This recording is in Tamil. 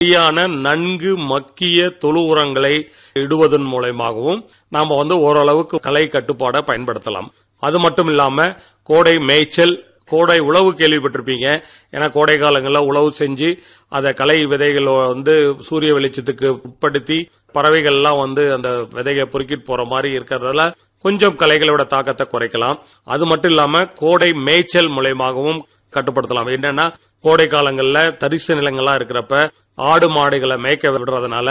சரியான நன்கு மக்கிய தொழு உரங்களை இடுவதன் மூலமாகவும் நாம ஓரளவுக்கு களை கட்டுப்பாடை பயன்படுத்தலாம். அது மட்டும் இல்லாம கோடை மேய்ச்சல், கோடை உழவு கேள்விப்பட்டிருப்பீங்க. ஏன்னா கோடை காலங்களில் உழவு செஞ்சு அதை களை விதைகள் சூரிய வெளிச்சத்துக்கு உட்படுத்தி பறவைகள் எல்லாம் அந்த விதைகளை பொறுக்கிட்டு போற மாதிரி இருக்கிறதால கொஞ்சம் களைகளோட தாக்கத்தை குறைக்கலாம். அது மட்டும் இல்லாம கோடை மேய்ச்சல் மூலமாகவும் கட்டுப்படுத்தலாம். என்னன்னா கோடை காலங்களில் தரிசு நிலங்கள்லாம் இருக்கிறப்ப ஆடு மாடுகளை மேய்க்க விடுறதுனால